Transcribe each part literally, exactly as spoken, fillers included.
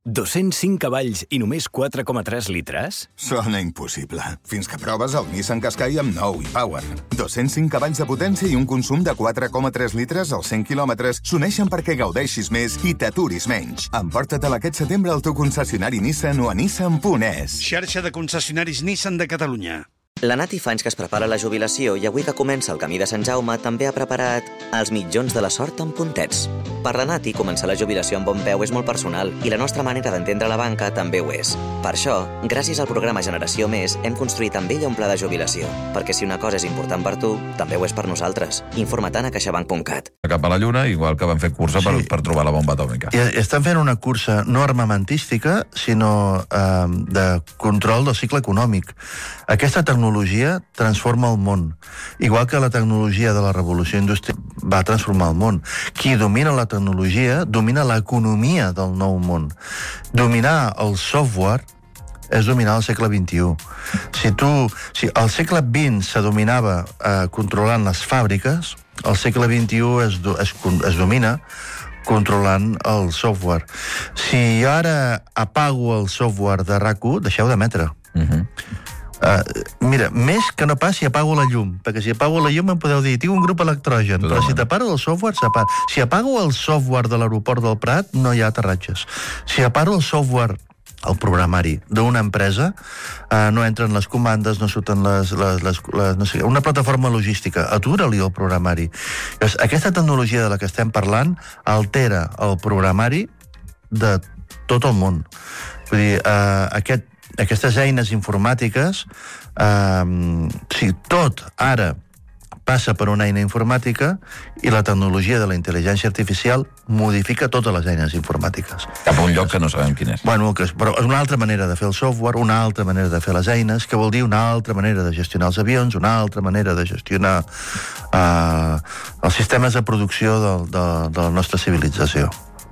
dos-cents cinc cavalls i només quatre coma tres litres? Sona impossible. Fins que proves el Nissan Qashqai amb nou e-Power. dos-cents cinc cavalls de potència i un consum de quatre coma tres litres als cent quilòmetres s'uneixen perquè gaudeixis més i t'aturis menys. Emporta-te'l aquest setembre al teu concessionari Nissan o a nissan punt es. Xarxa de concessionaris Nissan de Catalunya. La Nati fa anys que es prepara la jubilació i avui que comença el camí de Sant Jaume també ha preparat els mitjons de la sort amb puntets. Per la Nati, començar la jubilació amb bon peu és molt personal i la nostra manera d'entendre la banca també ho és. Per això, gràcies al programa Generació Més, hem construït amb ella un pla de jubilació. Perquè si una cosa és important per tu, també ho és per nosaltres. Informa't a caixabank punt cat. Cap a la Lluna, igual que van fer cursa per, Sí. per trobar la bomba atòmica. I estan fent una cursa no armamentística, sinó eh, de control del cicle econòmic. Aquesta tecnologia transforma el món. Igual que la tecnologia de la revolució industrial va transformar el món. Qui domina la tecnologia domina l'economia del nou món. Dominar el software és dominar el segle vint-i-u. Si tu, si al segle vint se dominava eh, controlant les fàbriques, al segle vint-i-u es, do, es, es domina controlant el software. Si jo ara apago el software de RAC u, deixeu d'emetre. Uh-huh. Uh, mira, més que no pas si apago la llum, perquè si apago la llum em podeu dir tinc un grup electrogen, Totalment. però si t'apago el software, s'apaga. Si apago el software de l'aeroport del Prat, no hi ha aterratges. Si apago el software, el programari d'una empresa, uh, no entren les comandes, no surten les... les, les, les no sé, una plataforma logística, atura-li el programari. Llavors, aquesta tecnologia de la que estem parlant altera el programari de tot el món. Vull dir, uh, aquest aquestes eines informàtiques, eh, si tot ara passa per una eina informàtica i la tecnologia de la intel·ligència artificial modifica totes les eines informàtiques. Cap a un lloc que no sabem quin és. Bueno, que és, però és una altra manera de fer el software, una altra manera de fer les eines, que vol dir una altra manera de gestionar els avions, una altra manera de gestionar eh, els sistemes de producció de, de, de la nostra civilització.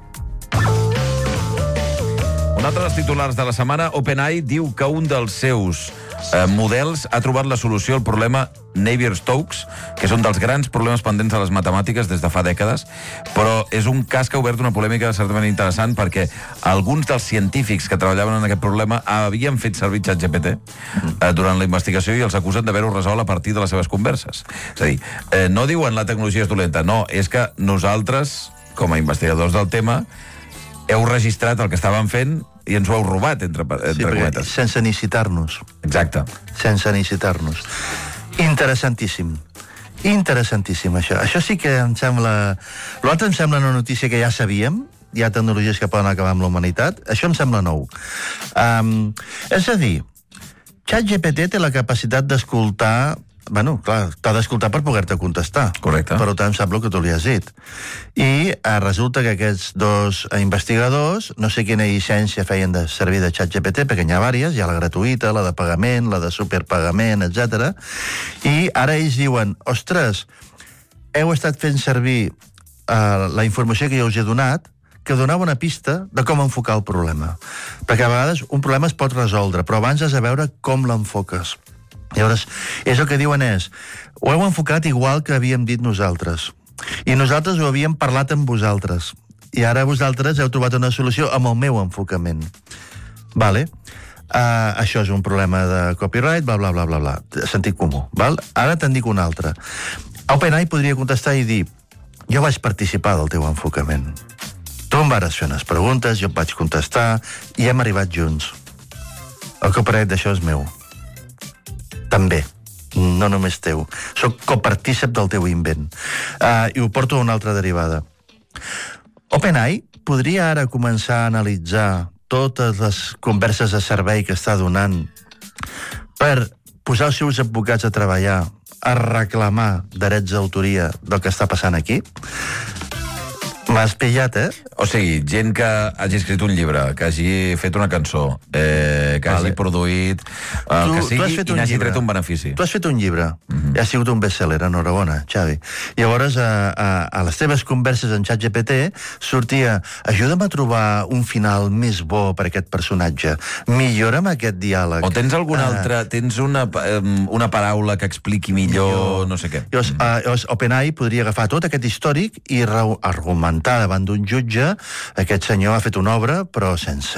Un altre dels titulars de la setmana, OpenAI diu que un dels seus eh, models ha trobat la solució al problema Navier-Stokes, que és un dels grans problemes pendents de les matemàtiques des de fa dècades, però és un cas que ha obert una polèmica certament interessant perquè alguns dels científics que treballaven en aquest problema havien fet servir ChatGPT eh, durant la investigació i els acusen d'haver-ho resolt a partir de les seves converses. És a dir, eh, no diuen la tecnologia és dolenta, no, és que nosaltres, com a investigadors del tema, heu registrat el que estàvem fent i ens ho heu robat, entre, entre Sí, cometes. sense necessitar-nos. Exacte. Sense necessitar-nos. Interessantíssim. Interessantíssim, això. Això sí que em sembla... L'altre em sembla una notícia que ja sabíem, hi ha tecnologies que poden acabar amb la humanitat, això em sembla nou. Um, és a dir, ChatGPT té la capacitat d'escoltar... Bueno, clar, t'ha d'escoltar per poder-te contestar. Correcte. Per tant, sap el que tu li has dit. I eh, resulta que aquests dos investigadors, no sé quina llicència feien de servir de ChatGPT, perquè n'hi ha diverses, hi ha la gratuïta, la de pagament, la de superpagament, etcètera. I ara ells diuen, ostres, heu estat fent servir eh, la informació que jo us he donat, que donava una pista de com enfocar el problema. Perquè a vegades un problema es pot resoldre, però abans has de veure com l'enfoques. Llavors, és el que diuen és, ho heu enfocat igual que havíem dit nosaltres. I nosaltres ho havíem parlat amb vosaltres. I ara vosaltres heu trobat una solució amb el meu enfocament. Vale? Uh, això és un problema de copyright, bla, bla, bla, bla, bla. Sentit comú, val? Ara te'n dic un altre. OpenAI podria contestar i dir, jo vaig participar del teu enfocament. Tu em vas fer unes preguntes, jo et vaig contestar, i hem arribat junts. El copyright d'això és meu. També, no només teu. Soc copartícip del teu invent. Uh, I ho porto a una altra derivada. OpenAI podria ara començar a analitzar totes les converses de servei que està donant per posar els seus advocats a treballar, a reclamar drets d'autoria del que està passant aquí? M'has pillat, eh? O sigui, gent que hagi escrit un llibre, que hagi fet una cançó, eh, que vale. hagi produït el Tu- que tu sigui has fet i un n'hagi llibre. tret un benefici. Tu has fet un llibre, mm-hmm. i ha sigut un best-seller, enhorabona, Xavi. Llavors, a, a, a les teves converses en ChatGPT sortia, ajuda'm a trobar un final més bo per aquest personatge, millora'm aquest diàleg. O tens algun Ah. altre, tens una, um, una paraula que expliqui millor, no sé què. Llavors, mm. uh, llavors OpenAI podria agafar tot aquest històric i argumentar davant d'un jutge aquest senyor ha fet una obra, però sense